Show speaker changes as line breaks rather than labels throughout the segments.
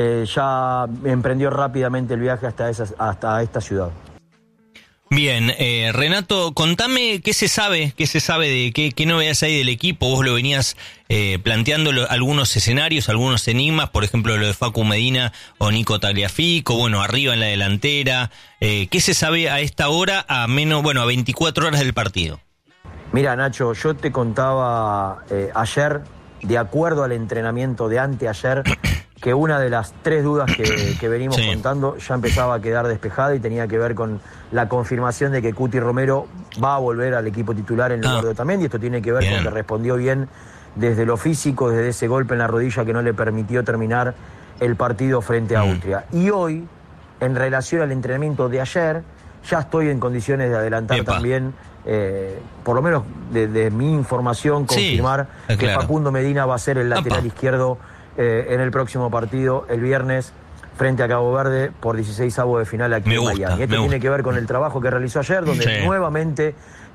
Ya emprendió rápidamente el viaje hasta esta ciudad.
Bien, Renato, contame qué se sabe de qué novedades hay del equipo. Vos lo venías planteando algunos escenarios, algunos enigmas, por ejemplo lo de Facu Medina o Nico Tagliafico, bueno, arriba en la delantera. ¿Qué se sabe a esta hora, a 24 horas del partido?
Mira, Nacho, yo te contaba ayer, de acuerdo al entrenamiento de anteayer, que una de las 3 dudas que venimos contando ya empezaba a quedar despejada y tenía que ver con la confirmación de que Cuti Romero va a volver al equipo titular en lugar de Otamendi. Esto tiene que ver con que respondió bien desde lo físico, desde ese golpe en la rodilla que no le permitió terminar el partido frente a Austria. Y hoy, en relación al entrenamiento de ayer, ya estoy en condiciones de adelantar también, por lo menos de mi información, confirmar que Facundo Medina va a ser el lateral izquierdo en el próximo partido, el viernes, frente a Cabo Verde, por 16avos de final aquí en Miami. Esto tiene que ver con el trabajo que realizó ayer, donde nuevamente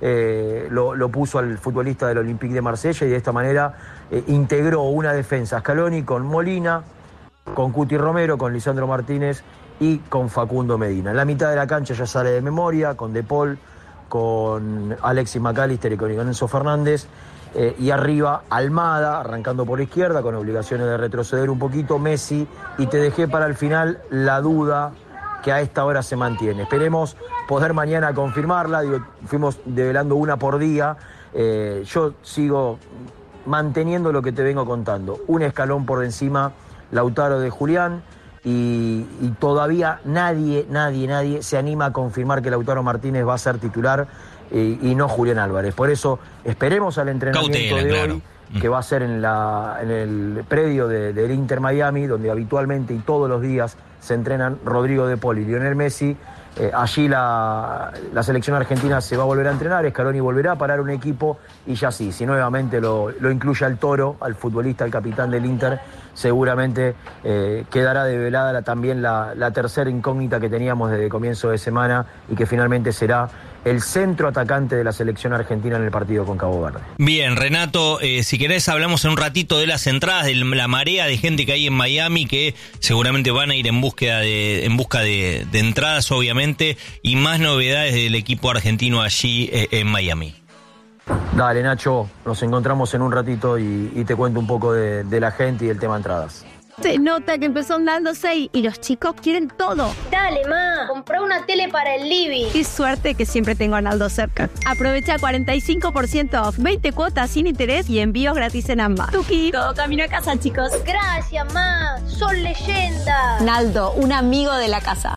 lo puso al futbolista del Olympique de Marsella y de esta manera integró una defensa Scaloni con Molina, con Cuti Romero, con Lisandro Martínez y con Facundo Medina. En la mitad de la cancha ya sale de memoria, con De Paul, con Alexis McAllister y con Enzo Fernández. Y arriba Almada, arrancando por izquierda, con obligaciones de retroceder un poquito, Messi, y te dejé para el final la duda que a esta hora se mantiene. Esperemos poder mañana confirmarla, fuimos develando una por día. Yo sigo manteniendo lo que te vengo contando. Un escalón por encima, Lautaro de Julián, y todavía nadie se anima a confirmar que Lautaro Martínez va a ser titular y no Julián Álvarez. Por eso esperemos al entrenamiento de hoy, que va a ser en el predio del Inter Miami, donde habitualmente y todos los días se entrenan Rodrigo De Paul y Lionel Messi. Allí la selección argentina se va a volver a entrenar, Scaloni volverá a parar un equipo y ya si nuevamente lo incluye al Toro, al futbolista, al capitán del Inter, seguramente quedará develada también la tercera incógnita que teníamos desde comienzo de semana y que finalmente será el centro atacante de la selección argentina en el partido con Cabo Verde.
Bien, Renato, si querés hablamos en un ratito de las entradas, de la marea de gente que hay en Miami, que seguramente van a ir en busca de entradas, obviamente, y más novedades del equipo argentino allí en Miami.
Dale, Nacho, nos encontramos en un ratito y te cuento un poco de la gente y del tema entradas.
Se nota que empezó Naldo 6 y los chicos quieren todo.
Dale, ma, comprá una tele para el living.
Qué suerte que siempre tengo a Naldo cerca. Aprovecha 45% off, 20 cuotas sin interés y envíos gratis en ambas. Tuki, todo camino a casa, chicos.
Gracias, ma, son leyendas.
Naldo, un amigo de la casa.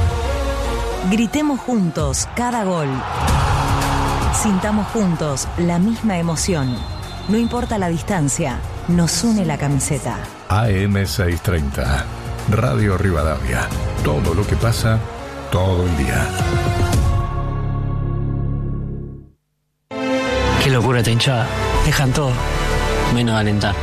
Gritemos juntos cada gol. Sintamos juntos la misma emoción. No importa la distancia, nos une la camiseta.
AM630, Radio Rivadavia. Todo lo que pasa, todo el día.
Qué locura esta hinchada. Dejan todo, menos alentar.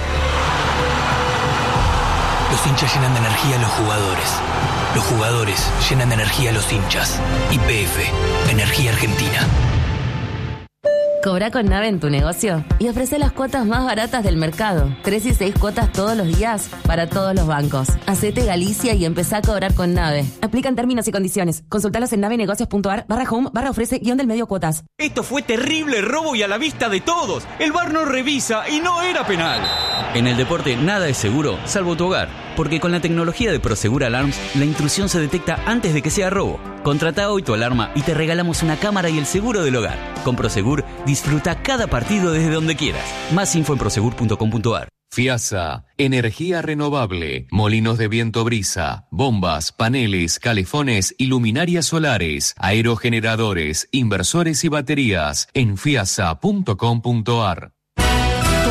Los hinchas llenan de energía a los jugadores. Los jugadores llenan de energía a los hinchas. YPF, Energía Argentina.
Cobra con Nave en tu negocio y ofrece las cuotas más baratas del mercado. 3 y 6 cuotas todos los días para todos los bancos. Hacete Galicia y empezá a cobrar con Nave. Aplican términos y condiciones. Consultalos en navenegocios.ar/home/ofrece_del-medio cuotas.
Esto fue terrible robo y a la vista de todos. El VAR no revisa y no era penal.
En el deporte nada es seguro, salvo tu hogar. Porque con la tecnología de Prosegur Alarms, la intrusión se detecta antes de que sea robo. Contrata hoy tu alarma y te regalamos una cámara y el seguro del hogar. Con Prosegur, disfruta cada partido desde donde quieras. Más info en prosegur.com.ar.
FIASA, energía renovable, molinos de viento brisa, bombas, paneles, calefones y luminarias solares, aerogeneradores, inversores y baterías en fiasa.com.ar.